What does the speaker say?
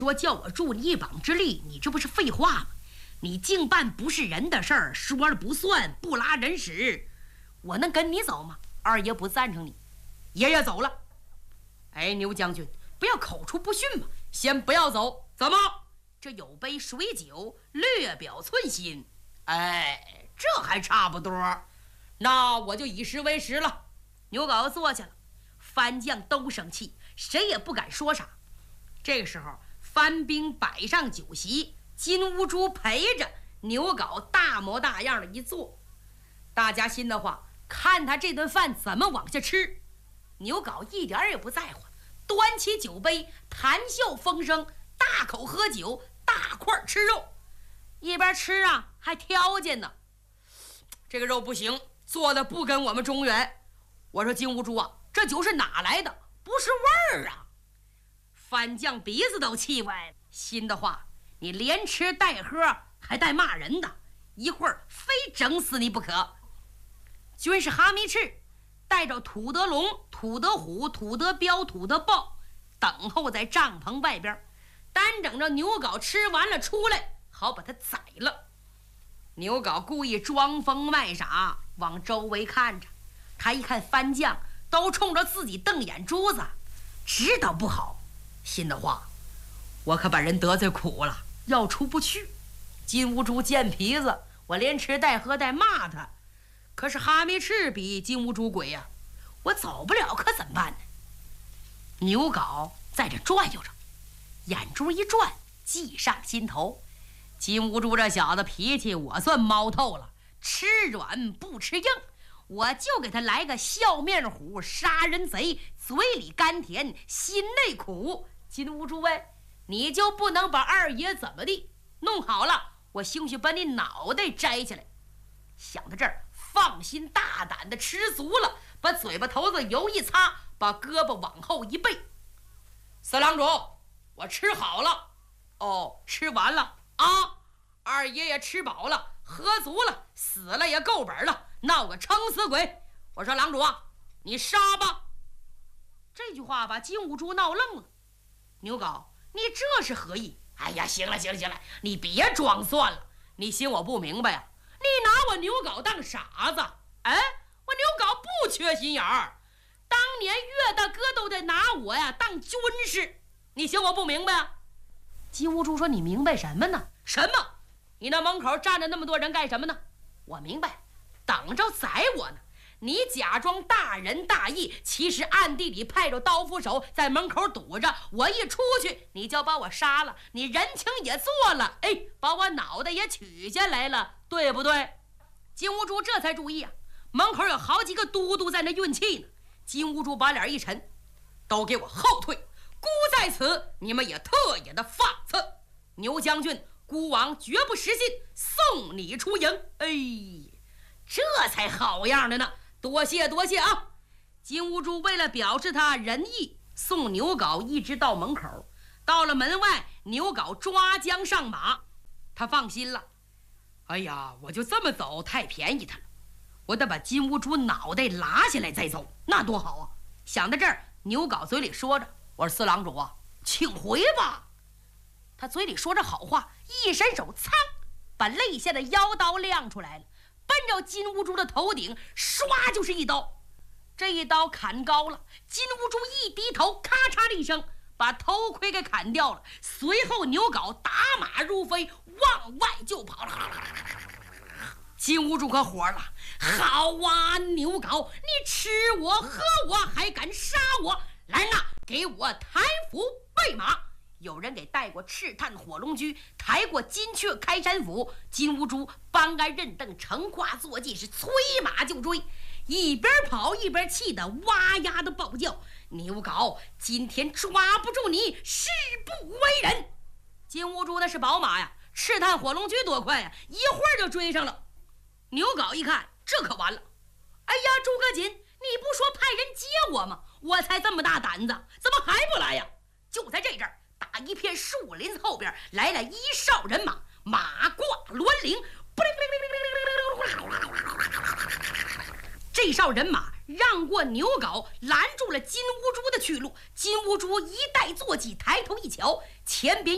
说叫我助你一膀之力，你这不是废话吗？你净办不是人的事儿，说了不算，不拉人屎，我能跟你走吗？二爷不赞成你，爷爷走了。哎，牛将军，不要口出不逊嘛，先不要走，怎么？这有杯水酒，略表寸心。哎，这还差不多，那我就以实为实了。牛皋坐下了，番将都生气，谁也不敢说啥。这个时候，番兵摆上酒席，金乌珠陪着牛皋大模大样的一坐，大家心的话，看他这顿饭怎么往下吃。牛皋一点也不在乎，端起酒杯，谈笑风生，大口喝酒，大块吃肉，一边吃啊还挑拣呢。这个肉不行，做的不跟我们中原。我说金乌珠啊，这酒是哪来的？不是味儿啊！番将鼻子都气歪了，心的话，你连吃带喝还带骂人的，一会儿非整死你不可。军士哈密赤带着土德龙、土德虎、土德彪、土德豹等候在帐篷外边，单等着牛皋吃完了出来，好把他宰了。牛皋故意装疯卖傻，往周围看着，他一看番将都冲着自己瞪眼珠子，知道不好，心的话，我可把人得罪苦了，要出不去。金乌珠贱皮子，我连吃带喝带骂他，可是哈密赤比金乌珠鬼呀，我走不了，可怎么办呢？牛皋在这转悠着，眼珠一转，计上心头。金乌珠这小子脾气我算猫透了，吃软不吃硬，我就给他来个笑面虎杀人贼，嘴里甘甜心内苦。金乌珠喂，你就不能把二爷怎么地？弄好了，我兴许把你脑袋摘下来。想到这儿，放心大胆的吃足了，把嘴巴头子油一擦，把胳膊往后一背。四郎主，我吃好了。哦，吃完了啊？二爷也吃饱了，喝足了，死了也够本了，闹个撑死鬼。我说郎主啊，你杀吧。这句话把金乌珠闹愣了。牛皋，你这是何意？哎呀，行了，你别装蒜了，你心我不明白呀。你拿我牛皋当傻子？哎，我牛皋不缺心眼儿，当年岳大哥都得拿我呀当军师，你行我不明白啊？金乌珠说：“你明白什么呢？什么？你那门口站着那么多人干什么呢？我明白，等着宰我呢。你假装大仁大义，其实暗地里派着刀斧手在门口堵着，我一出去你就把我杀了，你人情也做了，哎，把我脑袋也取下来了，对不对？”金乌珠这才注意啊，门口有好几个都督在那运气呢。金乌珠把脸一沉，都给我后退，孤在此，你们也特也的放肆。牛将军，孤王绝不失信，送你出营。哎，这才好样的呢，多谢啊！金乌珠为了表示他仁义，送牛皋一直到门口。到了门外，牛皋抓缰上马，他放心了。哎呀，我就这么走太便宜他了，我得把金乌珠脑袋拉下来再走，那多好啊！想到这儿，牛皋嘴里说着：“我说四郎主啊，请回吧。”他嘴里说着好话，一伸手，噌，把肋下的腰刀亮出来了，奔着金乌珠的头顶，唰就是一刀。这一刀砍高了，金乌珠一低头，咔嚓的一声，把头盔给砍掉了。随后牛皋打马如飞，往外就跑了。金乌珠可火了，好啊，牛皋，你吃我喝我，还敢杀我？来呐，给我抬斧备马。有人给带过赤炭火龙驹，抬过金雀开山斧。金乌珠帮鞍认凳，乘胯坐骑，是催马就追，一边跑一边气得哇呀的暴叫：“牛皋，今天抓不住你，誓不为人！”金乌珠那是宝马呀，赤炭火龙驹多快呀，一会儿就追上了。牛皋一看，这可完了！哎呀，诸葛瑾，你不说派人接我吗？我才这么大胆子，怎么还不来呀？就在这阵儿，打一片树林后边来了一哨人马，马挂銮铃，这哨人马让过牛皋，拦住了金乌珠的去路。金乌珠一带坐骑，抬头一瞧，前边